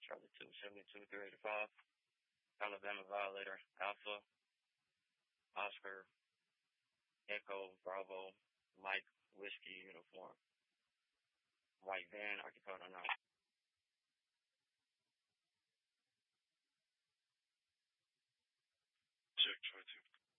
Charlie 272 385, Alabama Violator, Alpha, Oscar, Echo, Bravo, Mike, Whiskey, Uniform, White Van, Occupied or not. Check, try to.